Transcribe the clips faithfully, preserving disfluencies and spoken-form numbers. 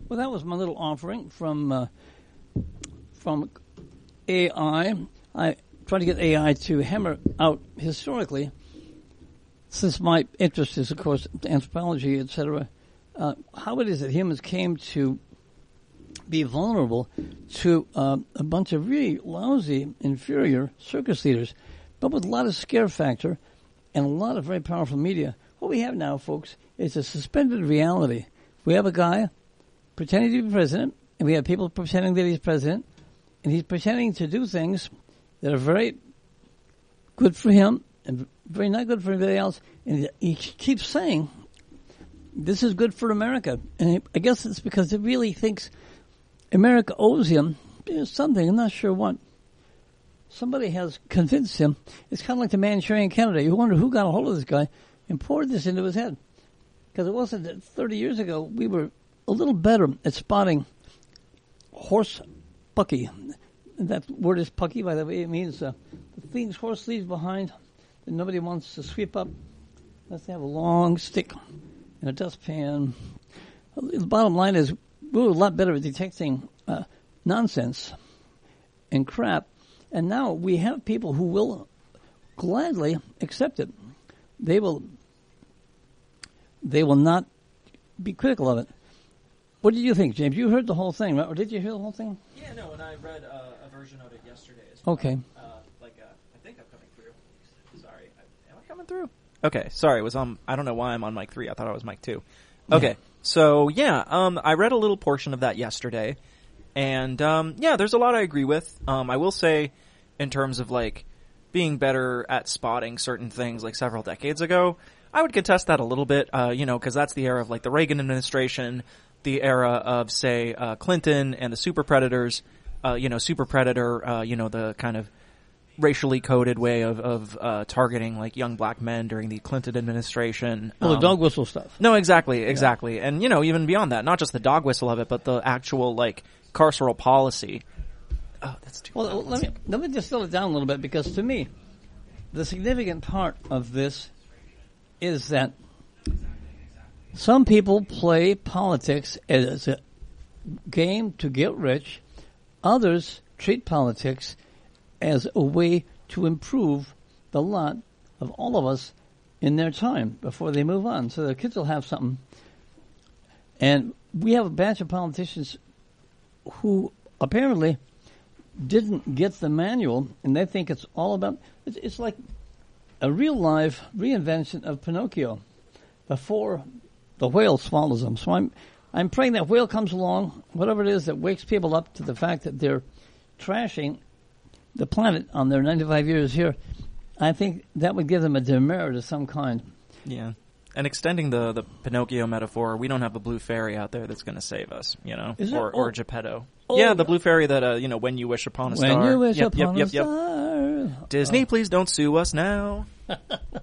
Well, that was my little offering from uh, from A I. I tried to get A I to hammer out historically, since my interest is, of course, anthropology, et cetera, uh, how it is that humans came to be vulnerable to uh, a bunch of really lousy, inferior circus leaders, but with a lot of scare factor and a lot of very powerful media. What we have now, folks, is a suspended reality. We have a guy pretending to be president, and we have people pretending that he's president, and he's pretending to do things that are very good for him and very not good for anybody else. And he keeps saying, this is good for America. And he, I guess it's because he really thinks America owes him something. I'm not sure what. Somebody has convinced him. It's kind of like the Manchurian candidate. You wonder who got a hold of this guy and poured this into his head. Because it wasn't that thirty years ago we were a little better at spotting horse pucky. That word is pucky, by the way. It means uh, the things horse leaves behind that nobody wants to sweep up. Unless they have a long stick and a dustpan. The bottom line is we were a lot better at detecting uh, nonsense and crap. And now we have people who will gladly accept it. They will they will not be critical of it. What did you think, James? You heard the whole thing, right? Or did you hear the whole thing? Yeah, no, and I read uh, a version of it yesterday as well. Okay. Uh, like, uh, I think I'm coming through. Sorry. I, am I coming through? Okay, sorry. It was on, I don't know why I'm on mic three. I thought I was mic two. Okay, yeah. so, yeah, um, I read a little portion of that yesterday. And, um, yeah, there's a lot I agree with. Um, I will say, in terms of, like, being better at spotting certain things, like, several decades ago, I would contest that a little bit, uh, you know, because that's the era of, like, the Reagan administration, the era of, say, uh, Clinton and the super predators, uh, you know, super predator, uh, you know, the kind of racially coded way of, of uh, targeting, like, young black men during the Clinton administration. Well, um, the dog whistle stuff. No, exactly, exactly. Yeah. And, you know, even beyond that, not just the dog whistle of it, but the actual, like, carceral policy. Oh, that's too Well, let me, let me distill it down a little bit, because to me, the significant part of this is that some people play politics as a game to get rich. Others treat politics as a way to improve the lot of all of us in their time before they move on. So the kids will have something. And we have a batch of politicians who apparently didn't get the manual, and they think it's all about... It's, it's like a real-life reinvention of Pinocchio before the whale swallows them. So I'm I'm praying that whale comes along, whatever it is that wakes people up to the fact that they're trashing the planet on their ninety-five years here. I think that would give them a demerit of some kind. Yeah. And extending the, the Pinocchio metaphor, we don't have a blue fairy out there that's going to save us, you know, Is or, it? or Oh. Geppetto. Oh. Yeah, the blue fairy that, uh, you know, when you wish upon a When star. you wish yep, upon yep, a yep, yep. star. Disney, Oh. please don't sue us now. Uh,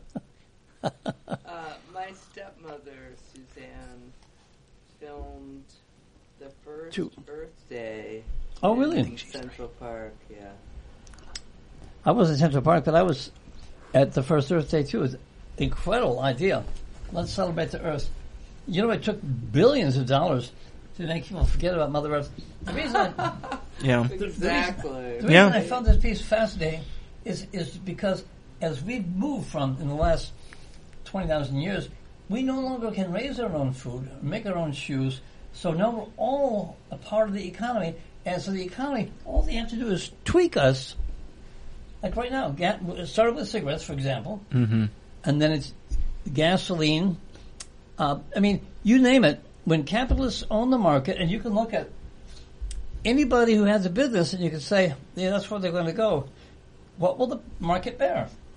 my stepmother, Suzanne, filmed the first Two. Earth Day Oh, in really? Central Park, yeah. I was in Central Park, but I was at the first Earth Day, too. It was an incredible idea. Let's celebrate the Earth. You know, it took billions of dollars to make people forget about Mother Earth. The reason I, Yeah. Exactly. the reason Yeah. I found this piece fascinating is, is because as we've moved from, in the last twenty thousand years, we no longer can raise our own food, make our own shoes, so now we're all a part of the economy, and so the economy, all they have to do is tweak us. Like right now, ga- it started with cigarettes, for example, Mm-hmm. and then it's gasoline. Uh, I mean, you name it. When capitalists own the market, and you can look at anybody who has a business, and you can say, yeah, that's where they're going to go. What will the market bear?